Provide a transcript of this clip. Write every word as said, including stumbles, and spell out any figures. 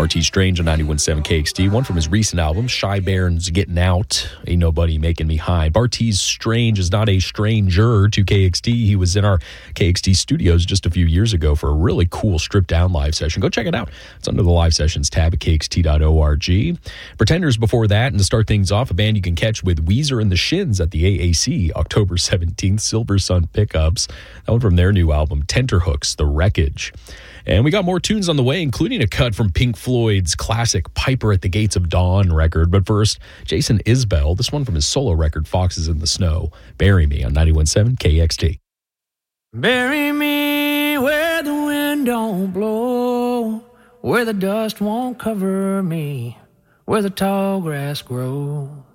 Barty Strange on ninety-one point seven K X T, one from his recent album, Shy Baron's Getting Out, Ain't Nobody Making Me High. Barty Strange is not a stranger to K X T. He was in our K X T studios just a few years ago for a really cool stripped-down live session. Go check it out. It's under the Live Sessions tab at K X T dot org. Pretenders before that, and to start things off, a band you can catch with Weezer and the Shins at the A A C, October seventeenth, Silver Sun Pickups. That one from their new album, Tenterhooks, The Wreckage. And we got more tunes on the way, including a cut from Pink Floyd's classic Piper at the Gates of Dawn record. But first, Jason Isbell, this one from his solo record, Foxes in the Snow. Bury Me on ninety-one point seven K X T. Bury me where the wind don't blow, where the dust won't cover me, where the tall grass grows.